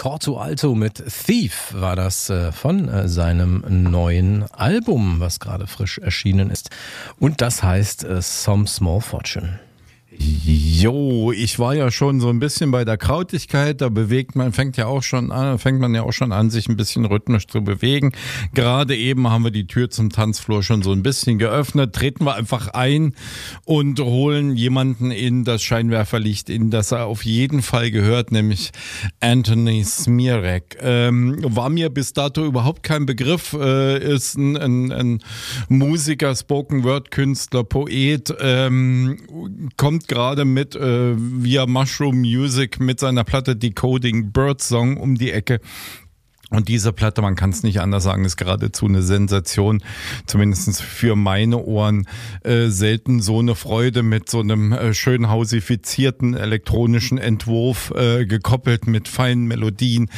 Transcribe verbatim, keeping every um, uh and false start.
Corto Alto mit Thief war das äh, von äh, seinem neuen Album, was gerade frisch erschienen ist. Und das heißt äh, Some Small Fortune. Jo, ich war ja schon so ein bisschen bei der Krautigkeit, da bewegt man, fängt ja auch schon an, fängt man ja auch schon an, sich ein bisschen rhythmisch zu bewegen. Gerade eben haben wir die Tür zum Tanzfloor schon so ein bisschen geöffnet, treten wir einfach ein und holen jemanden in das Scheinwerferlicht, in das er auf jeden Fall gehört, nämlich Anthony Smirek. Ähm, war mir bis dato überhaupt kein Begriff, äh, ist ein, ein, ein Musiker, Spoken-Word-Künstler, Poet, ähm, kommt gerade mit äh, via Mushroom Music mit seiner Platte Decoding Birdsong um die Ecke. Und diese Platte, man kann es nicht anders sagen, ist geradezu eine Sensation, zumindest für meine Ohren. Äh, selten so eine Freude mit so einem äh, schön hausifizierten elektronischen Entwurf, äh, gekoppelt mit feinen Melodien.